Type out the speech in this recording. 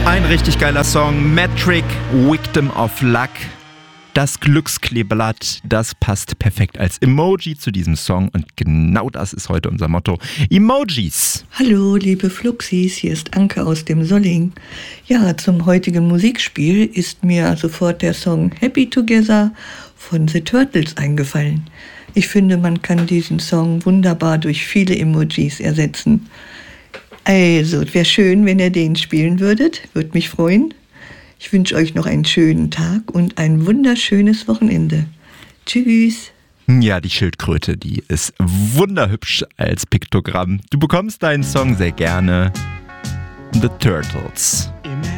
Ein richtig geiler Song, Metric, Victim of Luck. Das Glückskleeblatt, das passt perfekt als Emoji zu diesem Song und genau das ist heute unser Motto. Emojis. Hallo, liebe Fluxis, hier ist Anke aus dem Solling. Ja, zum heutigen Musikspiel ist mir sofort der Song Happy Together von The Turtles eingefallen. Ich finde, man kann diesen Song wunderbar durch viele Emojis ersetzen. Also, wäre schön, wenn ihr den spielen würdet, würde mich freuen. Ich wünsche euch noch einen schönen Tag und ein wunderschönes Wochenende. Tschüss. Ja, die Schildkröte, die ist wunderhübsch als Piktogramm. Du bekommst deinen Song sehr gerne. The Turtles.